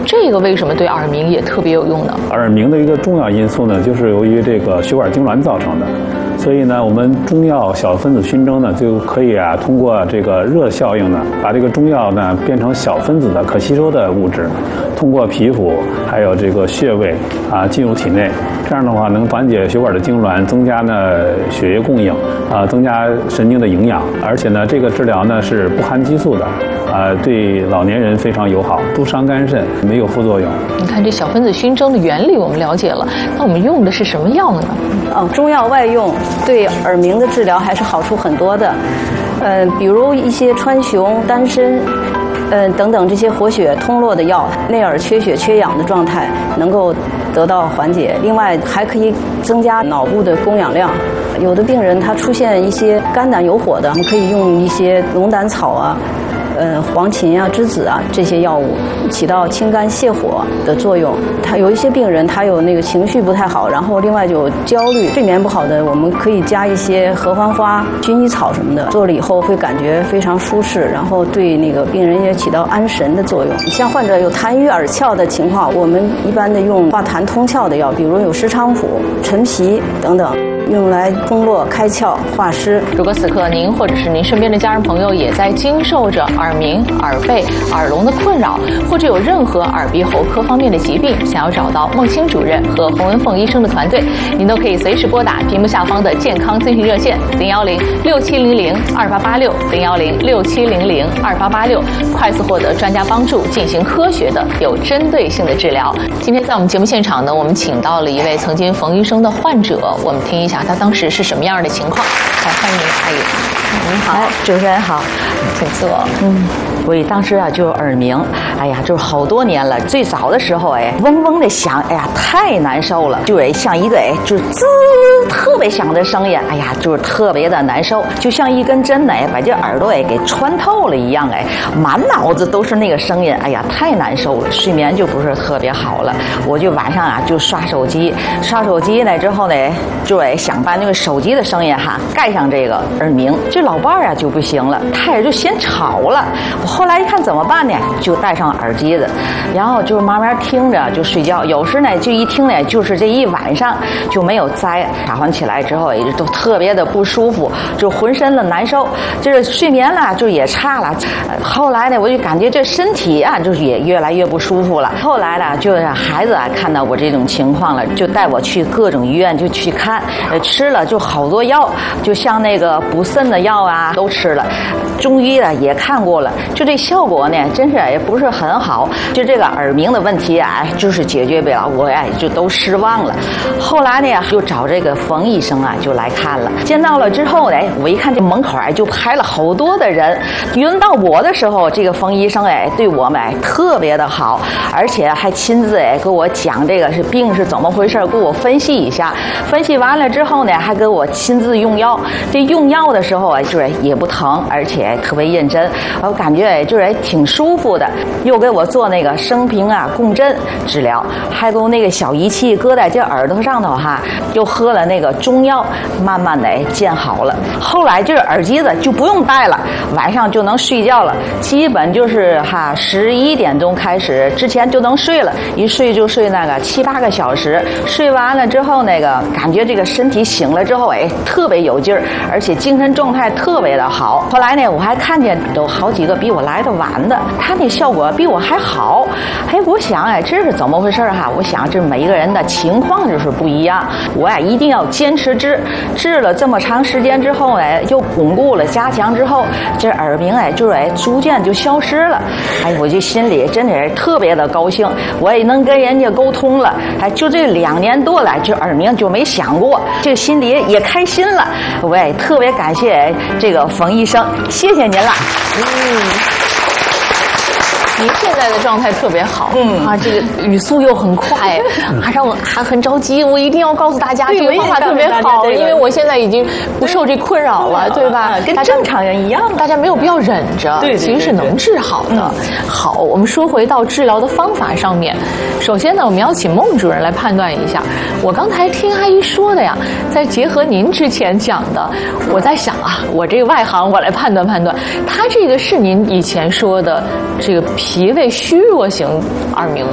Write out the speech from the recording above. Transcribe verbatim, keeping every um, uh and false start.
这个为什么对耳鸣也特别有用呢？ 耳鸣的一个重要因素呢，就是由于这个血管痉挛造成的。所以呢，我们中药小分子熏蒸呢，就可以啊，通过这个热效应呢，把这个中药呢变成小分子的可吸收的物质，通过皮肤还有这个穴位啊进入体内。这样的话，能缓解血管的痉挛，增加呢血液供应啊，增加神经的营养。而且呢，这个治疗呢是不含激素的。啊，对老年人非常友好，不伤肝肾，没有副作用。 你看这小分子熏蒸的原理我们了解了，那我们用的是什么药呢？ 嗯，中药外用对耳鸣的治疗还是好处很多的。呃，比如一些川芎、丹参，呃等等这些活血通络的药，内耳缺血缺氧的状态能够得到缓解。另外还可以增加脑部的供氧量。有的病人他出现一些肝胆有火的，我们可以用一些龙胆草啊。呃，黄芩啊、栀子啊这些药物起到清肝泻火的作用。他有一些病人，他有那个情绪不太好，然后另外就有焦虑、睡眠不好的，我们可以加一些合欢花、薰衣草什么的，做了以后会感觉非常舒适，然后对那个病人也起到安神的作用。像患者有痰盂耳窍的情况，我们一般的用化痰通窍的药，比如有石菖蒲、陈皮等等。用来通络开窍化湿。 如果此刻您或者是您身边的家人朋友也在经受着耳鸣、耳背、耳聋的困扰，或者有任何耳鼻喉科方面的疾病，想要找到孟青主任和洪文凤医生的团队，您都可以随时拨打屏幕下方的健康咨询热线零幺零六七零零二八八六零幺零六七零零二八八六，快速获得专家帮助，进行科学的、有针对性的治疗。今天在我们节目现场呢，我们请到了一位曾经冯医生的患者，我们听一下他当时是什么样的情况。来，欢迎您，阿姨。 您好，主持人好， 请坐。 嗯，我当时啊就是耳鸣，哎呀，就是好多年了。最早的时候，哎，嗡嗡的响，哎呀，太难受了，就哎像一个哎就是滋特别响的声音，哎呀，就是特别的难受，就像一根针呢，把这耳朵哎给穿透了一样，哎，满脑子都是那个声音，哎呀，太难受了，睡眠就不是特别好了。我就晚上啊就刷手机，刷手机呢之后呢，就哎想把那个手机的声音哈盖上这个耳鸣。这老伴儿啊就不行了，他也就嫌吵了。我后来一看怎么办呢？就戴上耳机子，然后就慢慢听着就睡觉。有时呢就一听呢，就是这一晚上就没有栽。早上起来之后也都特别的不舒服，就浑身的难受，就是睡眠了就也差了。后来呢我就感觉这身体啊就是也越来越不舒服了。后来呢就是孩子啊看到我这种情况了，就带我去各种医院就去看，呃吃了就好多药，就像那个补肾的药啊都吃了，中医呢也看过了，就这效果呢真是也不是很好，就这个耳鸣的问题啊就是解决不了，我哎就都失望了。后来呢就找这个冯医生啊就来看了，见到了之后呢，我一看这门口哎就排了好多的人，轮到我的时候，这个冯医生哎对我们哎特别的好，而且还亲自哎给我讲这个是病是怎么回事，给我分析一下，分析完了之后呢还给我亲自用药。这用药的时候啊就是也不疼，而且特别认真，我感觉哎就是挺舒服的。又给我做那个声频啊共振治疗，还给我那个小仪器搁在这耳朵上头哈，又喝了那个中药，慢慢的见好了。后来就是耳机子就不用戴了，晚上就能睡觉了，基本就是哈十一点钟开始之前就能睡了，一睡就睡那个七八个小时，睡完了之后那个感觉这个身体醒了之后哎特别有劲儿，而且精神状态特别的好。后来呢我还看见有好几个比我来的晚的，他那效果比我还好。哎，我想哎这是怎么回事哈？我想这每一个人的情况就是不一样，我呀一定要坚持治，治了这么长时间之后哎，又巩固了加强之后，这耳鸣哎就是哎逐渐就消失了。哎，我就心里真的是特别的高兴，我也能跟人家沟通了。哎，就这两年多来，这耳鸣就没想过，这心里也开心了。我也特别感谢这个冯医生，谢谢您了。 嗯。您现在的状态特别好，嗯啊，这个语速又很快，还让我还很着急，我一定要告诉大家这个方法特别好，因为我现在已经不受这困扰了，对吧？ 跟正常人一样， 大家没有必要忍着， 对， 其实是能治好的。好，我们说回到治疗的方法上面，首先呢，我们要请孟主任来判断一下。我刚才听阿姨说的呀，在结合您之前讲的，我在想啊，我这个外行，我来判断判断，他这个是您以前说的这个脾胃虚弱型耳鸣